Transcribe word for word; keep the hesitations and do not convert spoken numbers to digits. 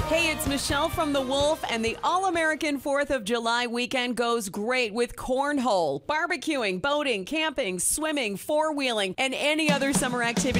Hey, it's Michelle from The Wolf, and the All-American fourth of July weekend goes great with cornhole, barbecuing, boating, camping, swimming, four-wheeling, and any other summer activity.